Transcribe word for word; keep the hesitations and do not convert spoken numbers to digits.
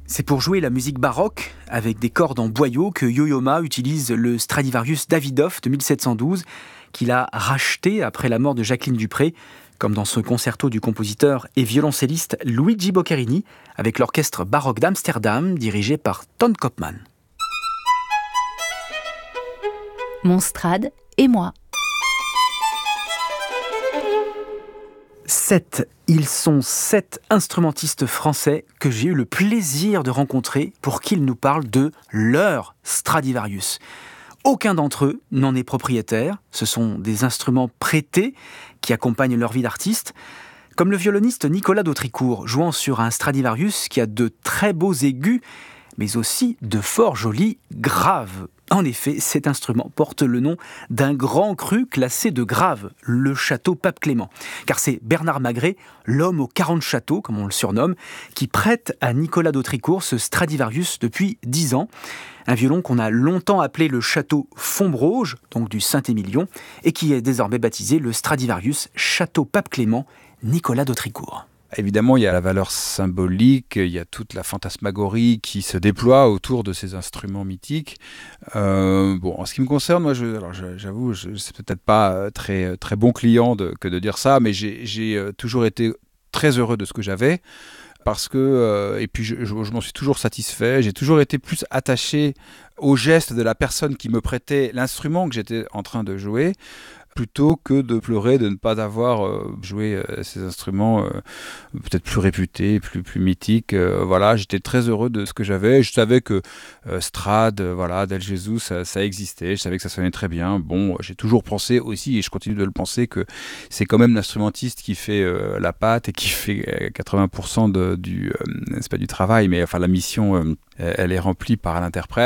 C'est pour jouer la musique baroque, avec des cordes en boyau, que Yo-Yo Ma utilise le Stradivarius Davidoff de mille sept cent douze, qu'il a racheté après la mort de Jacqueline Dupré, comme dans ce concerto du compositeur et violoncelliste Luigi Boccherini, avec l'orchestre baroque d'Amsterdam, dirigé par Ton Koopman. Mon Strad et moi. Sept. Ils sont sept instrumentistes français que j'ai eu le plaisir de rencontrer pour qu'ils nous parlent de leur Stradivarius. Aucun d'entre eux n'en est propriétaire. Ce sont des instruments prêtés qui accompagnent leur vie d'artiste. Comme le violoniste Nicolas d'Autricourt, jouant sur un Stradivarius qui a de très beaux aigus, mais aussi de fort jolis graves. En effet, cet instrument porte le nom d'un grand cru classé de Grave, le château Pape Clément. Car c'est Bernard Magret, l'homme aux quarante châteaux, comme on le surnomme, qui prête à Nicolas d'Autricourt ce Stradivarius depuis dix ans. Un violon qu'on a longtemps appelé le château Fontbroge, donc du Saint-Émilion, et qui est désormais baptisé le Stradivarius Château Pape Clément, Nicolas d'Autricourt. Évidemment, il y a la valeur symbolique, il y a toute la fantasmagorie qui se déploie autour de ces instruments mythiques. Euh, bon, en ce qui me concerne, moi, je, alors j'avoue, je, c'est peut-être pas très, très bon client de, que de dire ça, mais j'ai, j'ai toujours été très heureux de ce que j'avais. Parce que, euh, et puis je, je, je m'en suis toujours satisfait, j'ai toujours été plus attaché au geste de la personne qui me prêtait l'instrument que j'étais en train de jouer, plutôt que de pleurer de ne pas avoir euh, joué euh, ces instruments euh, peut-être plus réputés, plus, plus mythiques. Euh, voilà, j'étais très heureux de ce que j'avais. Je savais que euh, Strad, euh, voilà, Del Gesù, ça, ça existait. Je savais que ça sonnait très bien. Bon, j'ai toujours pensé aussi, et je continue de le penser, que c'est quand même l'instrumentiste qui fait euh, la patte et qui fait euh, quatre-vingts pour cent de, du, euh, c'est pas du travail, mais enfin la mission, euh, elle est remplie par l'interprète.